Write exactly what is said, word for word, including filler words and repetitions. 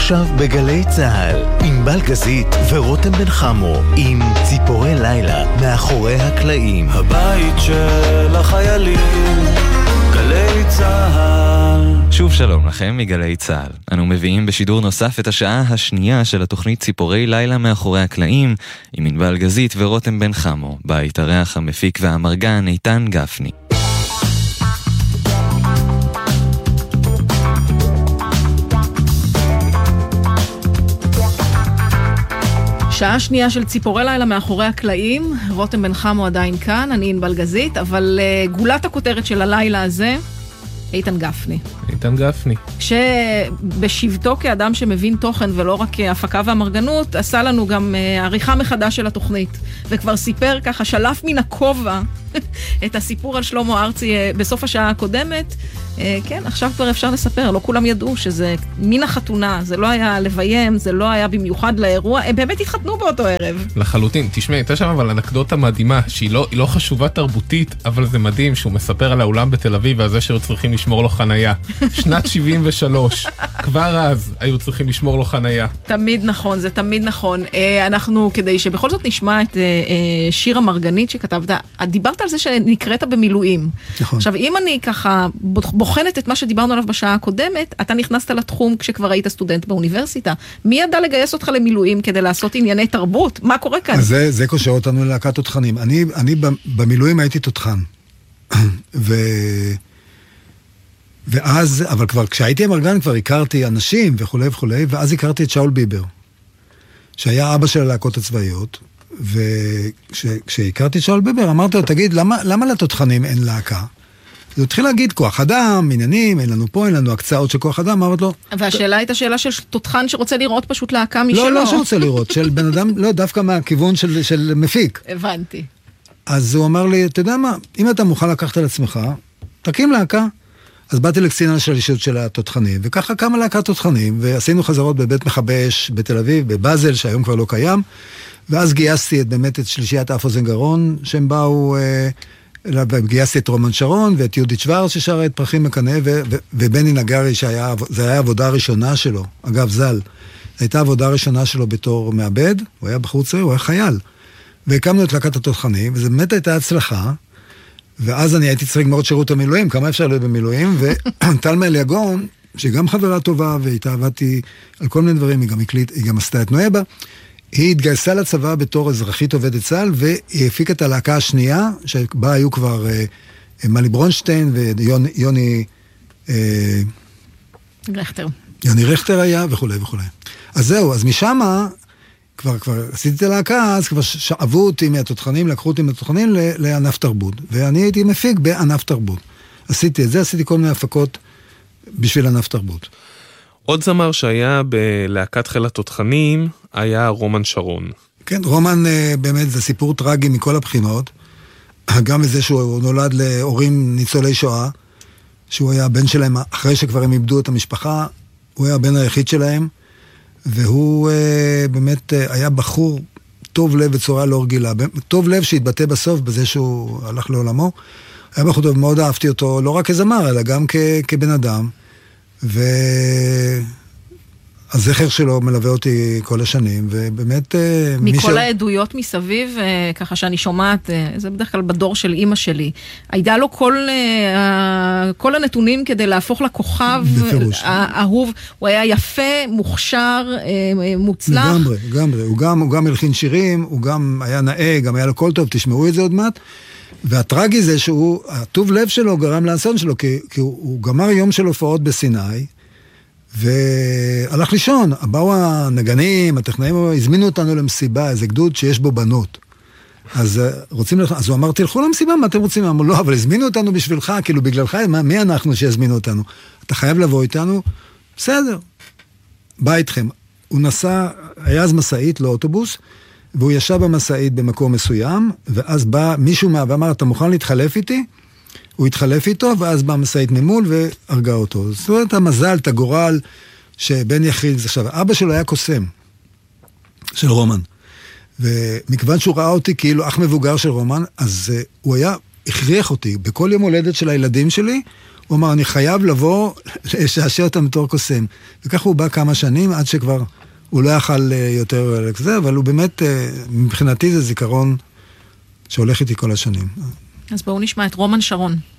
עכשיו בגלי צהל, עם בלגזית ורותם בן חמו, עם ציפורי לילה מאחורי הקלעים. הבית של החיילים, גלי צהל. שוב שלום לכם מגלי צהל. אנו מביאים בשידור נוסף את השעה השנייה של התוכנית ציפורי לילה מאחורי הקלעים, עם ענבל גזית ורותם בן חמו, בה יתארח המפיק והמרגן איתן גפני. שעה שנייה של ציפורי לילה מאחורי הקלעים, רותם בן חמו עדיין כאן, אני ענבל גזית, אבל uh, גולת הכותרת של הלילה הזה, איתן גפני. איתן גפני. שבשבתו כאדם שמבין תוכן ולא רק הפקה והמרגנות, עשה לנו גם uh, עריכה מחדש של התוכנית, וכבר סיפר ככה, שלף מן הכובע את הסיפור על שלמה ארצי uh, בסוף השעה הקודמת. Uh, כן, עכשיו כבר אפשר לספר, לא כולם ידעו שזה מן החתונה, זה לא היה לביים, זה לא היה במיוחד לאירוע, הם באמת התחתנו באותו ערב. לחלוטין, תשמע, הייתה שם אבל אנקדוטה מדהימה, שהיא לא, לא חשובה תרבותית, אבל זה מדהים שהוא מספר על האולם בתל אביב, ועל זה שהיו צריכים לשמור לו חנייה. שנת שבעים ושלוש, כבר אז היו צריכים לשמור לו חנייה. תמיד נכון, זה תמיד נכון. Uh, אנחנו, כדי שבכל זאת נשמע את uh, uh, שיר המרגנית שכתבת, דיברת על זה שנקראת במילואים. נכון. עכשיו, אם אני ככה בוחנת את מה שדיברנו עליו בשעה הקודמת, אתה נכנסת לתחום כשכבר היית סטודנט באוניברסיטה. מי ידע לגייס אותך למילואים כדי לעשות ענייני תרבות? מה קורה כאן? אז זה, זה קושר אותנו ללהקת תותחנים. אני, אני במילואים הייתי תותחן. ו... ואז, אבל כבר כשהייתי המרגן כבר הכרתי אנשים וכו' וכו', ואז הכרתי את שאול ביבר, שהיה אבא של הלהקות הצבאיות, וכשהכרתי את שאול ביבר אמרתי לו, תגיד, למה, למה לתותחנים אין להקה? הוא התחיל להגיד כוח אדם, עניינים, אין לנו פה, אין לנו הקצאות של כוח אדם, אמרת לו. והשאלה הייתה שאלה של תותחן שרוצה לראות פשוט להקה משלו. לא, לא שרוצה לראות, של בן אדם, לא, דווקא מהכיוון של, של מפיק. הבנתי. אז הוא אמר לי, אתה יודע מה, אם אתה מוכן לקחת על עצמך, תקים להקה. אז באתי לקצין השלישות של התותחנים, וככה קמה להקת תותחנים, ועשינו חזרות בבית מכבש בתל אביב, בבאזל, שהיום כבר לא קיים, ואז גייסתי את, באמת את שלישיית אפוזן גרון, שהם באו... וגייסתי את רומן שרון ואת יהודית שוורץ ששרה את פרחים מקנה ו- ו- ובני נגרי שהיה, זה היה העבודה הראשונה שלו, אגב זל, הייתה העבודה הראשונה שלו בתור מעבד, הוא היה בחור צעיר, הוא היה חייל, והקמנו את להקת התותחנים, וזה באמת הייתה הצלחה, ואז אני הייתי צריך לגמור את שירות המילואים, כמה אפשר להיות במילואים, וטל אליגון, שגם חברה טובה, ואיתה עבדתי על כל מיני דברים, היא גם הקליט, היא גם עשתה את נואבה, היא התגייסה לצבא בתור אזרחית עובדת צה"ל, והיא הפיקה את הלהקה השנייה, שבה היו כבר אה, מלי ברונשטיין ויוני... אה, רכטר. יוני רכטר היה וכו' וכו'. אז זהו, אז משם כבר, כבר עשיתי את הלהקה, אז כבר שאבו אותי מהתותחנים, לקחו אותי מהתותחנים לענף תרבות. ואני הייתי מפיק בענף תרבות. עשיתי את זה, עשיתי כל מיני הפקות בשביל ענף תרבות. עוד זמר שהיה בלהקת חיל התותחנים היה רומן שרון. כן, רומן באמת זה סיפור טרגי מכל הבחינות, גם בזה שהוא נולד להורים ניצולי שואה, שהוא היה הבן שלהם אחרי שכבר הם איבדו את המשפחה, הוא היה הבן היחיד שלהם, והוא באמת היה בחור טוב לב בצורה לא רגילה, טוב לב שהתבטא בסוף בזה שהוא הלך לעולמו, היה בחור טוב, מאוד אהבתי אותו, לא רק כזמר, אלא גם כ- כבן אדם, והזכר שלו מלווה אותי כל השנים, ובאמת... מכל העדויות מסביב, ככה שאני שומעת, זה בדרך כלל בדור של אמא שלי, הייתה לו כל, כל הנתונים כדי להפוך לכוכב האהוב, הוא היה יפה, מוכשר, מוצלח. לגמרי, לגמרי, הוא גם, הוא גם הלחין שירים, הוא גם היה נאה, גם היה לו כל טוב, תשמעו את זה עוד מעט, והטרגי זה שהוא, הטוב לב שלו גרם לאסון שלו, כי, כי הוא, הוא גמר יום של הופעות בסיני, והלך לישון. באו הנגנים, הטכנאים, הזמינו אותנו למסיבה, איזה גדוד שיש בו בנות. אז רוצים, אז הוא אמר, תלכו למסיבה, מה אתם רוצים? אמרו, לא, אבל הזמינו אותנו בשבילך, כאילו בגללך, מה, מי אנחנו שיזמינו אותנו? אתה חייב לבוא איתנו? בסדר, בא איתכם. הוא נסע, היה אז מסעית, לא אוטובוס, והוא ישב במסעית במקום מסוים, ואז בא מישהו מה, ואמר, אתה מוכן להתחלף איתי? הוא התחלף איתו, ואז בא מסעית ממול והרגע אותו. זאת אומרת, המזל, את הגורל, שבן יחיד, עכשיו, אבא שלו היה קוסם, של רומן. ומכיוון שהוא ראה אותי כאילו אח מבוגר של רומן, אז uh, הוא היה, הכריח אותי, בכל יום הולדת של הילדים שלי, הוא אמר, אני חייב לבוא לשעשע אותם בתור קוסם. וכך הוא בא כמה שנים, עד שכבר הוא לא יכל יותר לכזה, אבל הוא באמת, מבחינתי זה זיכרון שהולך איתי כל השנים. אז בואו נשמע את רומן שרון.